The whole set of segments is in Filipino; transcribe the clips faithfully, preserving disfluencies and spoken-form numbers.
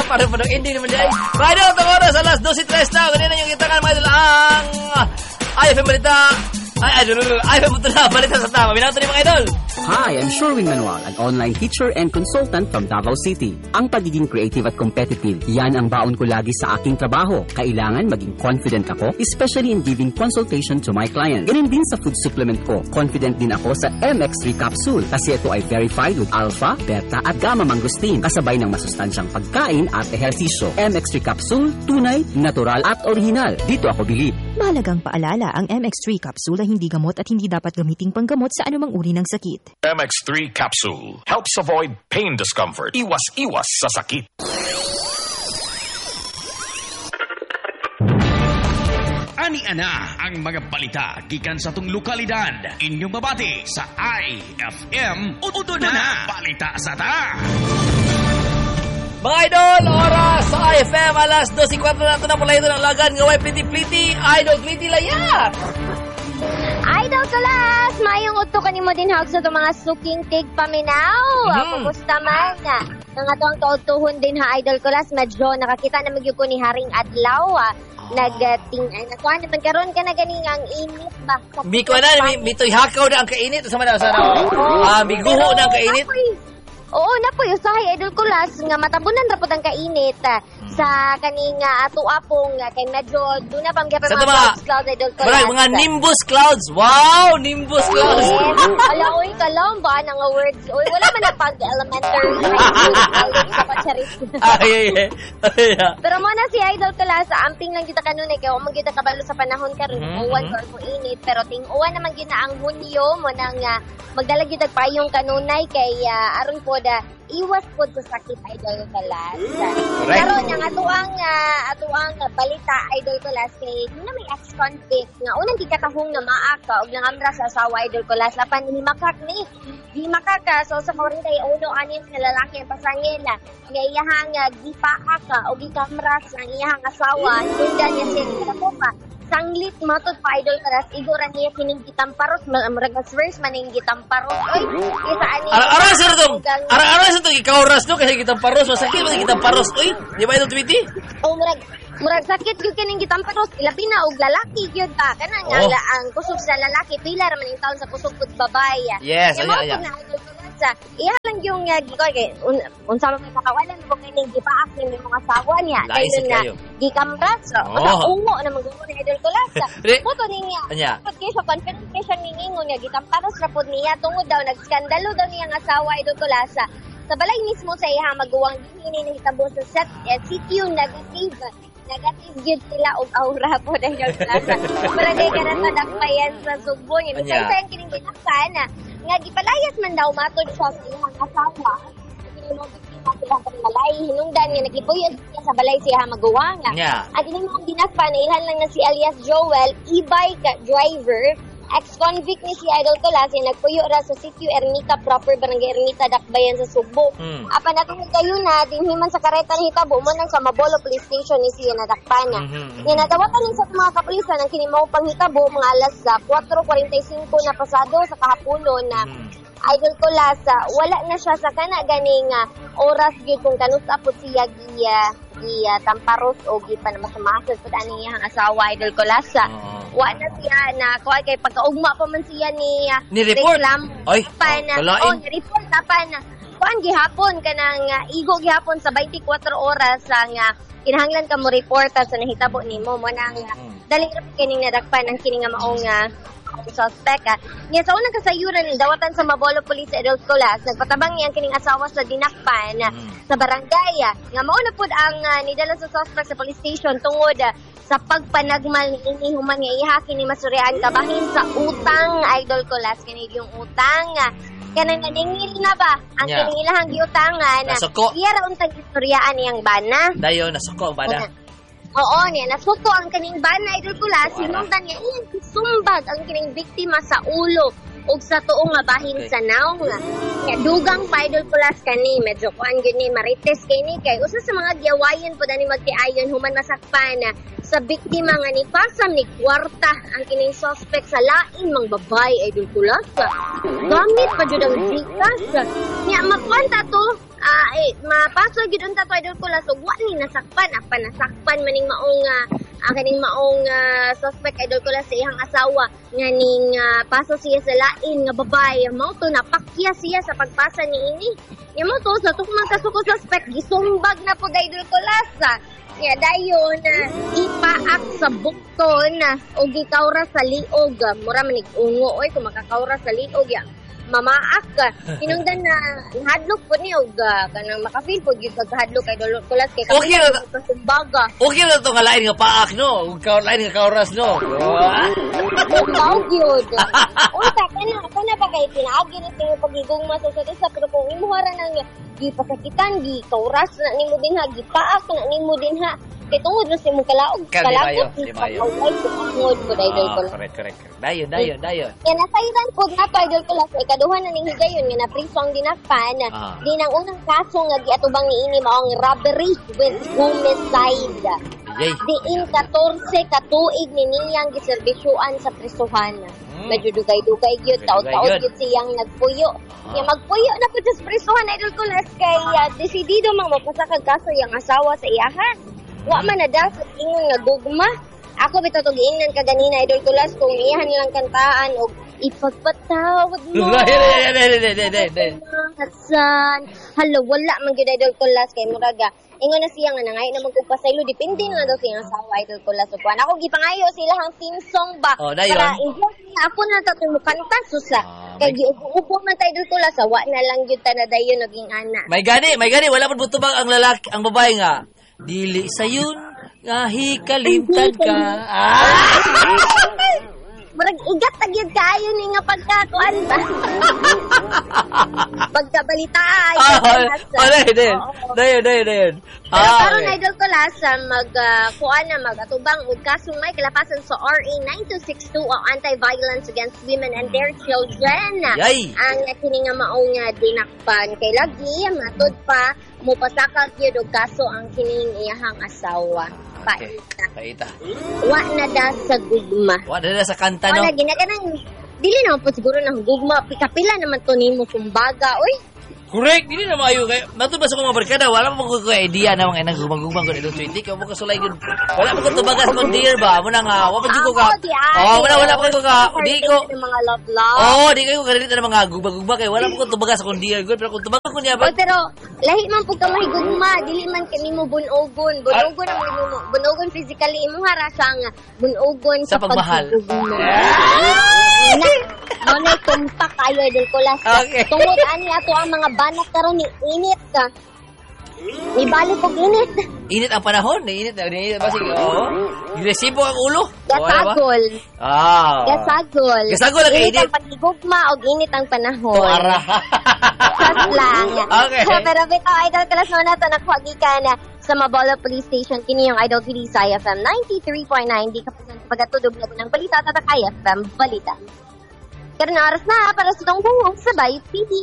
Parang parang ending naman dyan. Right now, itong oras, alas dos tres na. Ganyan yung kita nga, mga idol, ang I F M Balita. Ay, idol, I F M Balita, Balita sa tama. Binato ni mga idol. Hi, I'm Sherwin Manuel, an online teacher and consultant from Davao City. Ang pagiging creative at competitive, yan ang baon ko lagi sa aking trabaho. Kailangan maging confident ako, especially in giving consultation to my clients. Ganun din sa food supplement ko. Confident din ako sa M X three capsule kasi ito ay verified with alpha, beta at gamma mangosteen kasabay ng masustansyang pagkain at ehersisyo. M X three capsule, tunay, natural at original. Dito ako bilib. Mahalagang paalala, ang M X three capsule ay hindi gamot at hindi dapat gamiting panggamot sa anumang uri ng sakit. M X three capsule helps avoid pain discomfort. Iwas-iwas sa sakit. Ani ana ang mga balita gikan sa tung lokalidad. Inyong babati sa I F M Uto na Balita sa ta. Mga idol, oras sa I F M, alas dos y cuatro na ito na pala ito ng lagan. Ngaway, pliti-pliti, idol, pliti layar. Idol Kulas, mayong uto ka ni mo din hawag sa itong mga suking tig paminaw. Mm. Kumusta man? Nga ito ang kautuhon din ha, Idol Kulas. Medyo nakakita na magyuko ni Haring Adlaw. Oh. Nag-ting, ay nakuha naman karoon ka na ganing ang init ba? Biko na, mito'y hakaw na ang kainit. Sa mga sana, ah, biguho na ang kainit. Oo, napoy, usahay, Idol Kulas, nga matabunan rapod ang kainit uh, sa kaning uh, ato-apong uh, kay medyo doon na pang gapa mga clouds, clouds, Idol Kulas. Maray, mga nimbus clouds. Wow, nimbus clouds. Ala, uy, kalam ba nang words? Uy, wala man na pag-elementary. Ay, ay, ay. Pero mo na si Idol Kulas, amping lang kita kanunay, kaya umang kita kabalo sa panahon karon mm-hmm. uwan ko ang init, pero ting-uwan naman gina ang Hunyo, mo nang uh, magdalag yung tagpayong kanunay, kay uh, aron po da iwas po sa sakit, Idol Kulas. Pero nang atuang uh, atuang balita, Idol Kulas, kay na may ex-convict nga unang gikatahong na maaka og nangamra sa asawa, Idol Kulas, lapan ni makak ni di makaka so sa forty-one anim na lalaki ang pasangila nga iyahang uh, gipaaka og gikamra sa iyahang asawa dundan niya siya gitapuka sanglit matod pa, Idol Kulas, igora niya kining gitamparos, maragas verse maning gitamparos. Oy, isa ani. Ara-ara sa itong, ara-ara sa itong ikauras no, kasi gitamparos, masakit mo gitamparos. Oy, di ba itong tweety? O, murag, murag sakit yun kining gitamparos, ilabi na, og lalaki yun pa. Kana nga, oh. Ang kusog sa lalaki, pila raman yung taon sa kusog kut babay. Yes, ay, ay, ay. Sa iya lang yung uh, gikoy kay un, unsa man makawalan ko kining gipaak ni mga asawa niya kay na gikamras o sa ungo na maggumo ni Idol Kulas moto niya pud kay sa confrontation ni ningon nga gitamparos ra pud niya tungod daw nagskandalo daw niya ang asawa, Idol Kulas sa balay mismo sa iya maguwang dinhi ni hitabo sa set uh, sitio negative negative yun sila og aura po dahil Kulas para kay kana sa dakbayan sa Subo ni sa isang kining ginaksan nga gipalayas man daw matod siya sa iyang asawa. Hindi mo biktima sila sa balay. Hinungdan nga naglipuyod siya sa balay siya maguwang. Yeah. At hindi mo ang dinaspa na ilhan lang na si alias Joel, e-bike driver, ex-convict ni si Idol Kulas, yung nagpuyo ra sa sitio Ermita proper, barangay Ermita, Dakbayan sa Subo. Mm. Apa natungod kayo na, dinhiman sa kareta ni hitabo mo nang sa Mabolo Police Station ni siya nadakpana. Mm-hmm. Nga nadawatan din sa mga kapulisan ang kinimaw panghitabo mga alas sa four forty-five na pasado sa kahaponon na mm. Idol Kulas, wala na siya sa kana ganing uh, oras gyud kung kanusa po siya giya giya tamparos o gi pa na masumasad pud ani iyang asawa, Idol Kulas. Uh, wa na siya na kuha kay pagkaugma pa man siya ni uh, ni report ay pa na oh, oh ni report pa na kuan gihapon kanang uh, igo gihapon sa twenty-four oras ang uh, kinahanglan ka mo report sa nahitabo nimo mo nang uh, daling ra kining nadakpan ang kining nga maong uh, suspect. Ah. Nga sa unang kasayuran, dawatan sa Mabolo Police Adult Kulas, nagpatabang niya ang kining asawa sa dinakpan mm. sa barangay. Ah. Nga mauna po ang uh, nidala sa suspect sa police station tungod uh, sa pagpanagmal ni human nga ihaki ni Masurian kabahin sa utang, Idol Kulas. Kanig yung utang. Ah. Kanang naningil na ba? Ang yeah. kining ilahang giutangan. Nasuko. Iya ra untang istoryaan niyang bana. Dayo, nasuko ang bana. Okay. Oo niya, nasuko ang kining bana, Idol Kulas, sinundan niya iyang sumbag ang kining biktima sa ulo ug sa tuong nga bahin okay. sa naong nga. Kaya dugang pa, Idol Kulas kani, medyo kuan gyud ni marites kay ni kay usa sa mga giyawayan pud ani magtiayon human masakpan na sa biktima nga ni pasam ni kwarta ang kining suspect sa lain mang babay, Idol Kulas. Gamit pa jud ang zikas. Nya makwanta to ah eh, mapaso gid unta to idol ko la so wa ni nasakpan apa nasakpan maning maong uh, uh, kaning maong uh, suspect idol ko la sa iyang asawa nga ning uh, paso siya sa lain nga babae mao to napakya siya sa pagpasa ni ini nya mo to sa tukmang kasuko suspect gisumbag na po idol ko la sa nya dayon uh, ipaak sa bukton uh, o gikawra sa liog uh, mura manig ungo oy kung makakawra sa liog ya mamaak ka. Hinungdan na hadlok po niyo ga kanang makafeel po gyud pag hadlok kay dolor kulas kay okay na kasumbaga. Okay na to nga lain nga paak no. Ug ka lain nga kauras no. Wow gyud. Unta kana kana ba kay pinaagi ni tingo pagigugma sa sa pero kung imuhara nang gipasakitan gi kauras na nimo din ha gipaak na nimo din ha. Kay tungod na si mo kalaog kalagot di mayo. Tungod po idol ko. Correct correct. Dayon dayon dayon. Kaya nasayran po na to idol ko lang sa ikaduha na ning higayon nga napriso ang dinakpan. Ah. Din ang unang kaso nga giatubang niini mao ang robbery with homicide. Yay. Diin fourteen katuig ni niyang giserbisyuan sa prisuhan. Hmm. Medyo dugay-dugay gyud Dugay-dugay taon-taon gyud. gyud siyang nagpuyo. Ah. Nga magpuyo na pud sa prisuhan idol ko las kay uh, desidido mang mapasakag kaso yang asawa sa iyahan. Wa man na daw sa ingon nga gugma. Ako bitaw to giingnan ka ganina idol ko las kung iyahan nilang kantaan og ipagpatawad mo. Hasan. Hala wala man gyud idol ko las kay muraga. Ingon na siya nga nangay na magpasaylo depende na daw siyang asawa idol ko las kuan. Ako gipangayo sila hang theme song ba. Oh, dayon. Para enjoy niya ako na tatong mukanta susa. Ah, Kay may- giupo man tayo idol ko las wa na lang gyud ta na dayon naging ana. May gani, may gani wala pud butubag ang lalaki, ang babae nga. Dili sayon nga hikalimtan ka. Ah! Murag igat ta gyud kaayo ni nga pagkakuan ba. Pagkabalita ay. Ah, oh, dayon, dayon. Dayon, dayon, dayon. Pero Ah, karon okay. idol ko la sa mag uh, kuan na magatubang og kasong may kalapasan sa R A nine two six two o Anti-Violence Against Women and Their Children. Yay! Ang kini nga maong nga dinakpan kay lagi matud pa mo pasakag gyud og kaso ang kining iyahang asawa. Okay. Paita. Paita. Wa na da sa gugma. Wala na sa kanta no. Wala ginaganang dili na po siguro ng gugma pikapila naman to nimo kumbaga oy. Correct, dili na maayo kay natud ba sa mga barkada wala mo ko idea na mga nang gumagumang ko dito twenty kay mo ka sulay gud. Wala mo ko tubagas mo dear ba mo na nga wa pa ko ka. Oh, wala wala pa ko ka. Di ko. Mga love love. Oh, di kayo kadili na mga gugba-gugba kay wala mo ko tubagas sa dear gud pero kung tubagas ko niya Oh, ba. pero lahi man pug ka mahigugma, dili man kanimo bunogon. Bunogon ang mo bunogon physically imo hara sa nga bunogon Sa pagmahal. Na, mo na tumpak kayo idol ko last. Okay. Tungod ani ato ang mga banat karon ni init ka. Ibalik og init. Init ang panahon, init na init ba sige. Oh. Agresibo ang ulo. Wala ba? Gasagol. Ah. Gasagol. Gasagol ang Init init. ang pagigugma og init ang panahon. Tuara. Just lang. Okay. Pero bitaw, idol kalas mo na ito, nakuhagi ka na sa Mabolo Police Station. Kini yung Idol T V sa I F M ninety-three point nine. Di ka po pagkatudog na ng balita, tatak I F M Balita. Pero na oras na para sa itong bungong sa Bayot T V.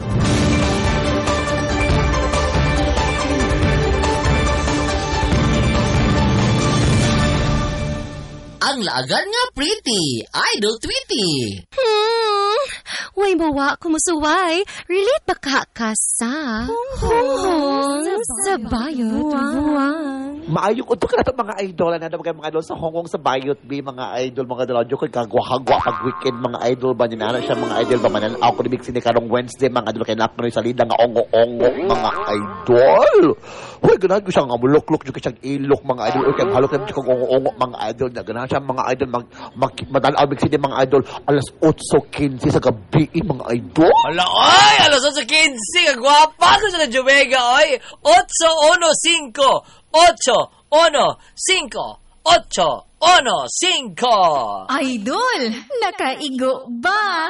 Ang laagan nga pretty, Idol Tweety. Hmm, way bawa kumusuway. Relate ba ka ka sa? Hong sa bayot buwang. Maayo ko to kada mga idol na naman mga idol sa Hong Kong sa Bayot B mga idol mga idol ko kagwa-hagwa pag weekend mga idol ba ni na siya mga idol ba manan ako ni big sini karong Wednesday mga idol kay nakno sa lida nga ongo-ongo mga idol. Hoy ganahan ko siya nga mulok-lok jud siya ilok mga idol o kay halok kay kong ongo-ongo mga idol na ganahan siya mga idol mag, mag madalaw big sini mga idol alas eight fifteen sa gabi mga idol. Hala, oy! Alas eight fifteen! Kagwapa ko sa Jumega, oy! eight one five ocho uno cinco ocho uno cinco. Idol, nakaigo ba?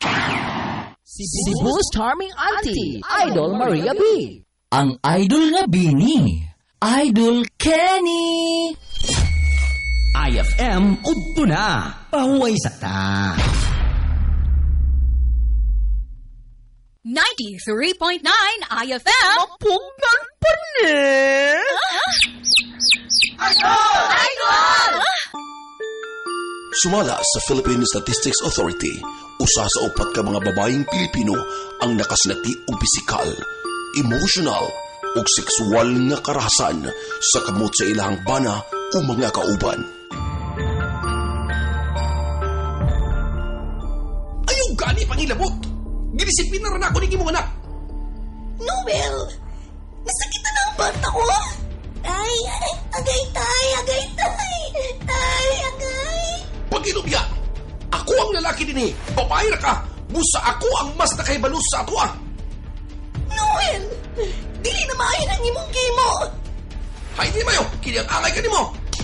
Cebu's charming auntie, Idol Maria B. Ang idol nga bini, Idol Kenny. I F M udto na, pahuway sa ta. ninety-three point nine I F M. Mapugan pa ni. Sumala sa Philippine Statistics Authority, usa sa upat ka mga babaeng Pilipino ang nakasinati og pisikal. emotional ug sexual nga karahasan sa kamot sa ilahang bana o mga kauban. Ayaw gani pangilabot! Ginisipin na rin ako ng imong anak! Noel! Nasakitan na ang bata ko! Ay, ay, agay tay, agay tay! Ay, agay! Pagilubya! Ako ang lalaki din eh! Babae na ka! Busa ako ang mas nakaibalus sa ato ah! Noel! Dili na maayon ang imong gimo! Hay di mayo! Kini ang angay ka ni mo!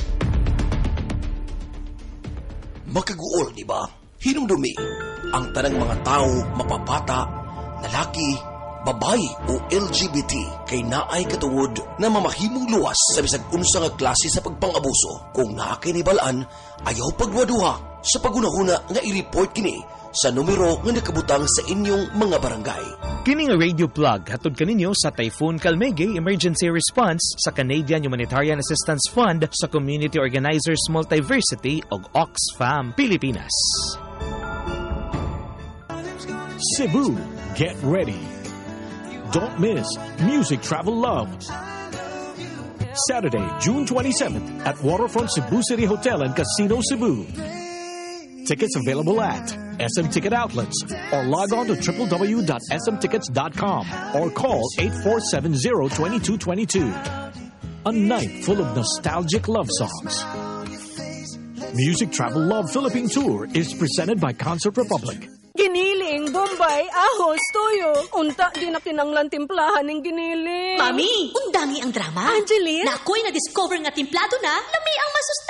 Makaguol, di ba? Hinumdumi ang tanang mga tao, mapapata, lalaki, babae o L G B T kay naay katungod na mamahimong luwas sa bisag unsa nga klase sa pagpangabuso. Kung nakakinibalaan, ayaw pagwaduha sa pagunahuna nga i-report kini sa numero nga nakabutang sa inyong mga barangay. Kini nga radio plug hatod kaninyo sa Typhoon Kalmege Emergency Response sa Canadian Humanitarian Assistance Fund sa Community Organizers Multiversity ug Oxfam Pilipinas. Cebu, get ready. Don't miss Music Travel Love. Saturday, June twenty-seventh at Waterfront Cebu City Hotel and Casino Cebu. Tickets available at S M Ticket Outlets or log on to w w w dot s m tickets dot com or call eight four seven zero, two two two two. A night full of nostalgic love songs. Music Travel Love Philippine Tour is presented by Concert Republic. Giniling, Bombay, ahos, toyo. Unta, di na kinanglan timplahan ng giniling. Mami, undangi ang drama. Angeline? Na ako'y na-discover nga timplado na, lami ang masusta.